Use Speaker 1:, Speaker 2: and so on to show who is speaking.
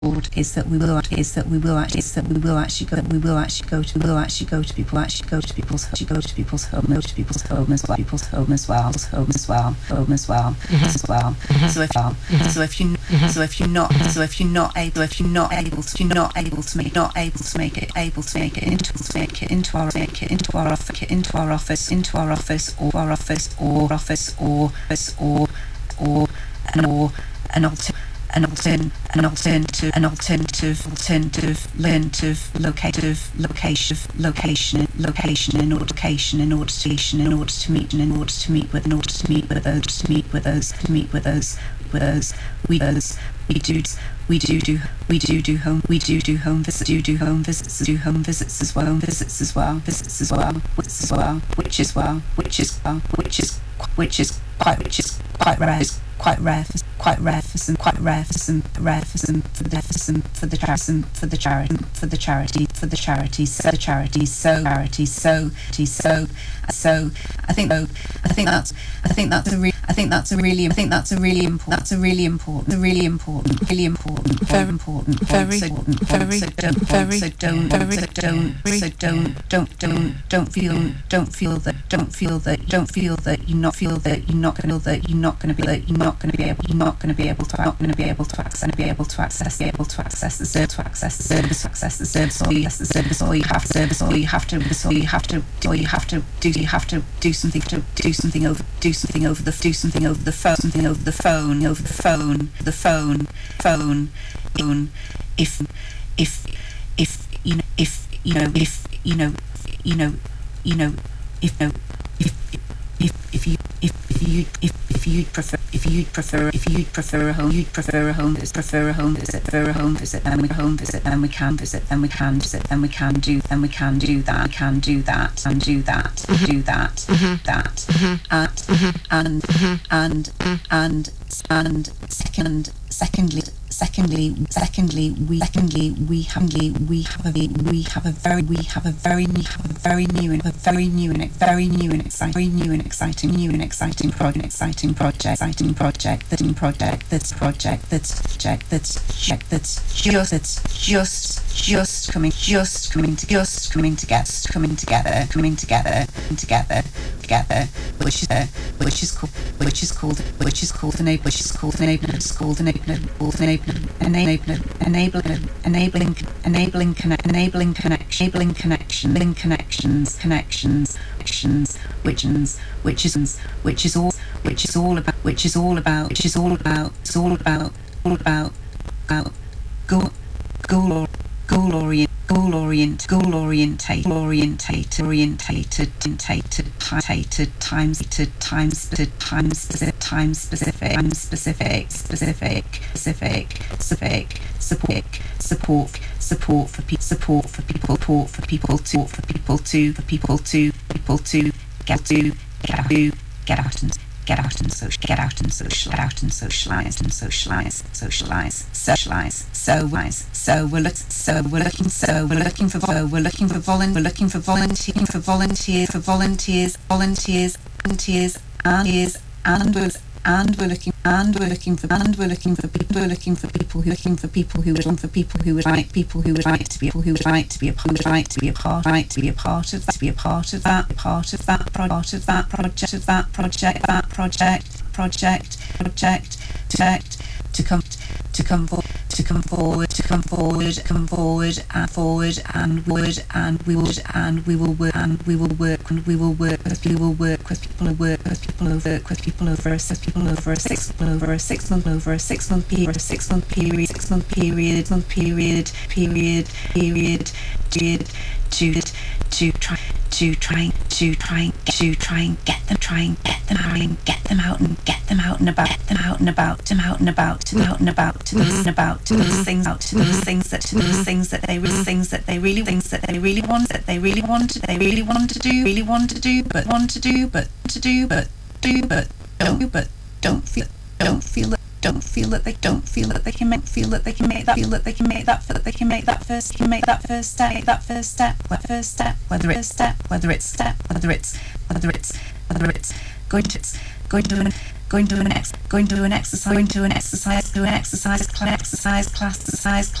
Speaker 1: is that we will actually go to people's home as well. So if you're not able to make it into our office or an alternative location in order to meet with those we do home visits as well, which is quite rare for some for the charity. So I think that's a really important. You're not going to be able to access the service, or you have to do something over the phone. If you'd prefer a home visit, then we can do that. Secondly, we have a very new and exciting project that's just coming together, which is called enabling connections, which is all about goal orientated, time specific support for people to get out and socialize. So we're looking for volunteers, and we're looking for people who would like to be a part of that project to come forward and we will work with people over a 6 month period to try and get them out and about to those things that they really want to do but don't feel that they can make that first step, whether it's going to an exercise class